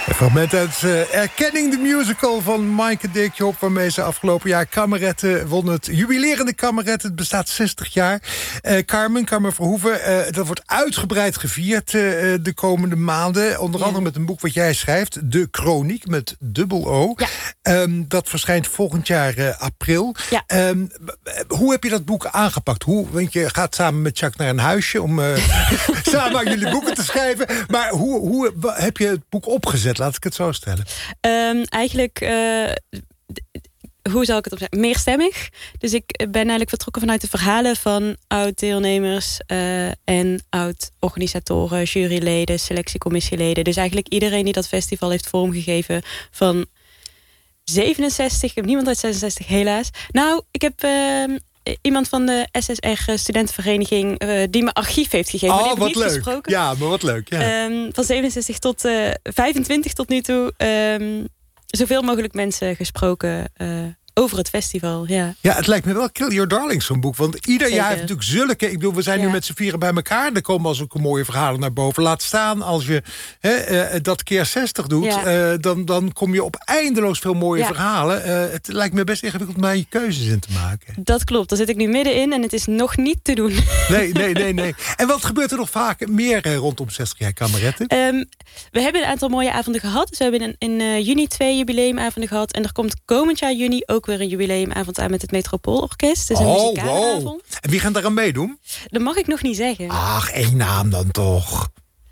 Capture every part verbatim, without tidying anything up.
Een fragment uit uh, Erkenning de Musical van Maaike Dirkje-Hop, waarmee ze afgelopen jaar Kameretten won. Het jubilerende Kameretten, het bestaat zestig jaar. Uh, Carmen, Carmen Verhoeven, uh, dat wordt uitgebreid gevierd uh, de komende maanden. Onder andere ja. met een boek wat jij schrijft, De Chroniek, met dubbel O. Ja. Um, dat verschijnt volgend jaar uh, april. Ja. Um, hoe heb je dat boek aangepakt? Hoe, want je gaat samen met Jacques naar een huisje om uh, samen aan jullie boeken te schrijven. Maar hoe, hoe heb je het boek opgezet? Laat ik het zo stellen. Um, eigenlijk, uh, d- hoe zal ik het opzeggen? Meerstemmig. Dus ik ben eigenlijk vertrokken vanuit de verhalen van oud-deelnemers uh, en oud-organisatoren, juryleden, selectiecommissieleden. Dus eigenlijk iedereen die dat festival heeft vormgegeven van zevenenzestig. Ik heb niemand uit zesenzestig, helaas. Nou, ik heb Uh, iemand van de S S R-studentenvereniging uh, die me archief heeft gegeven. Oh, die heb wat niet leuk. Gesproken. Ja, maar wat leuk. Ja. Um, van zevenenzestig tot uh, vijfentwintig tot nu toe. Um, zoveel mogelijk mensen gesproken uh, over het festival. Ja. ja, het lijkt me wel Kill Your Darlings, zo'n boek. Want ieder Zeker. jaar heeft natuurlijk zulke... Ik bedoel, we zijn ja. nu met z'n vieren bij elkaar. Er komen al zulke mooie verhalen naar boven. Laat staan, als je hè, uh, dat keer zestig doet... Ja. Uh, dan, dan kom je op eindeloos veel mooie ja. verhalen. Uh, het lijkt me best ingewikkeld om daar je keuzes in te maken. Dat klopt, daar zit ik nu middenin en het is nog niet te doen. Nee, nee, nee. nee. En wat gebeurt er nog vaak meer uh, rondom zestig jaar Kameretten? Um, we hebben een aantal mooie avonden gehad. Dus we hebben in, in uh, juni twee jubileumavonden gehad. En er komt komend jaar juni ook weer een jubileumavond aan met het Metropoolorkest. Dus een oh, muzikale wow. avond. En wie gaat daar aan meedoen? Dat mag ik nog niet zeggen. Ach, één naam dan toch.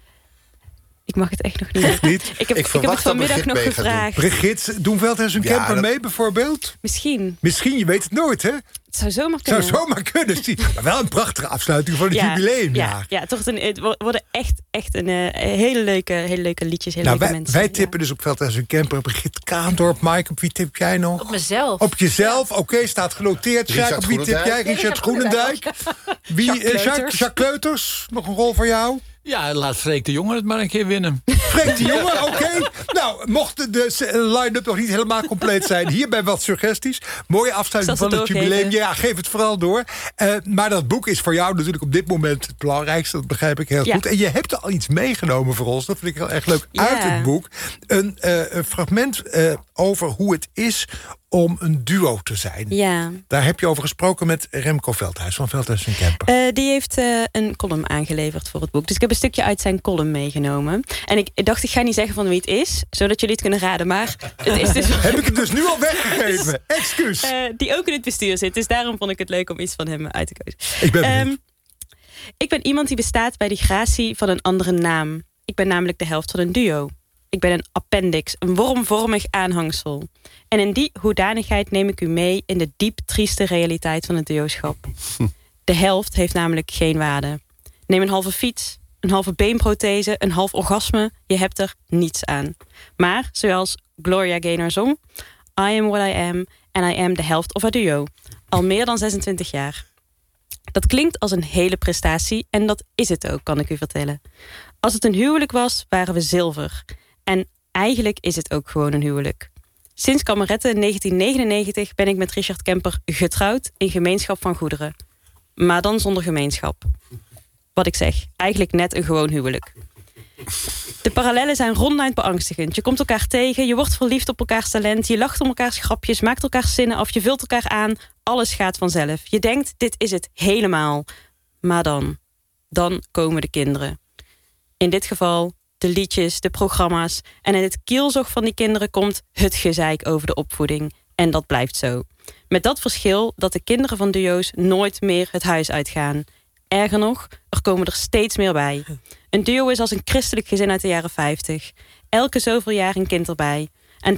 Ik mag het echt nog niet. Echt niet? Ik heb, ik ik heb het vanmiddag nog gevraagd. Brigitte, doen Veldhuis en Ja, Kemper dat... mee bijvoorbeeld? Misschien. Misschien, je weet het nooit, hè? Het zou zomaar kunnen. Zou zomaar kunnen. Maar wel een prachtige afsluiting van het ja, jubileumjaar. Ja, ja, toch een, het worden echt, echt een uh, hele, leuke, hele leuke liedjes, hele nou, leuke wij, mensen. Wij tippen ja. dus op Veldhuis en Kemper. Brigitte Kaandorp, Maaike, op wie tip jij nog? Op mezelf. Op jezelf, oké, okay, staat genoteerd. Jacques, op wie tip jij? Richard Groenendijk. Wie, Jacques uh, Jacques, Jacques Kleuters, nog een rol voor jou? Ja, laat Freek de Jonge het maar een keer winnen. Freek de Jonge, oké. Okay. Nou, mocht de, de line-up nog niet helemaal compleet zijn... hierbij wat suggesties. Mooie afsluiting van het doorgeven. Jubileum. Ja, geef het vooral door. Uh, maar dat boek is voor jou natuurlijk op dit moment het belangrijkste. Dat begrijp ik heel ja. goed. En je hebt al iets meegenomen voor ons. Dat vind ik heel erg leuk. Ja. Uit het boek. Een, uh, een fragment uh, over hoe het is om een duo te zijn. Ja. Daar heb je over gesproken met Remco Veldhuis van Veldhuis en Kemper. Uh, die heeft uh, een column aangeleverd voor het boek. Dus ik heb een stukje uit zijn column meegenomen. En ik, ik dacht, ik ga niet zeggen van wie het is, zodat jullie het kunnen raden. Maar het is dus... heb ik het dus nu al weggegeven? Excuus. Uh, die ook in het bestuur zit. Dus daarom vond ik het leuk om iets van hem uit te kiezen. Ik ben um, Ik ben iemand die bestaat bij de gratie van een andere naam. Ik ben namelijk de helft van een duo. Ik ben een appendix, een wormvormig aanhangsel. En in die hoedanigheid neem ik u mee in de diep trieste realiteit van het duoschap. De helft heeft namelijk geen waarde. Neem een halve fiets, een halve beenprothese, een half orgasme. Je hebt er niets aan. Maar, zoals Gloria Gaynor zong... I am what I am and I am de helft of a duo. Al meer dan zesentwintig jaar. Dat klinkt als een hele prestatie en dat is het ook, kan ik u vertellen. Als het een huwelijk was, waren we zilver... En eigenlijk is het ook gewoon een huwelijk. Sinds Kameretten negentien negenennegentig ben ik met Richard Kemper getrouwd in gemeenschap van goederen. Maar dan zonder gemeenschap. Wat ik zeg, eigenlijk net een gewoon huwelijk. De parallellen zijn ronduit beangstigend. Je komt elkaar tegen, je wordt verliefd op elkaars talent... je lacht om elkaars grapjes, maakt elkaars zinnen af... je vult elkaar aan, alles gaat vanzelf. Je denkt, dit is het helemaal. Maar dan, dan komen de kinderen. In dit geval... de liedjes, de programma's. En in het kielzog van die kinderen komt het gezeik over de opvoeding. En dat blijft zo. Met dat verschil dat de kinderen van duo's nooit meer het huis uitgaan. Erger nog, er komen er steeds meer bij. Een duo is als een christelijk gezin uit de jaren vijftig. Elke zoveel jaar een kind erbij.